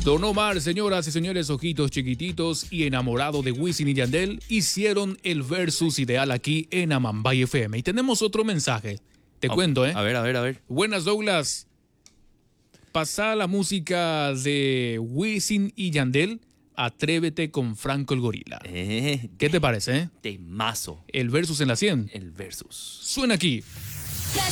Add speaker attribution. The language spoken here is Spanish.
Speaker 1: Don Omar, señoras y señores, ojitos chiquititos y enamorado de Wisin y Yandel, hicieron el versus ideal aquí en Amambay FM. Y tenemos otro mensaje. Te cuento, ¿eh?
Speaker 2: A ver.
Speaker 1: Buenas, Douglas. Pasa la música de Wisin y Yandel. Atrévete con Franco el Gorila. ¿Qué te parece, eh?
Speaker 2: Temazo.
Speaker 1: El versus en la 100.
Speaker 2: El versus.
Speaker 1: Suena aquí.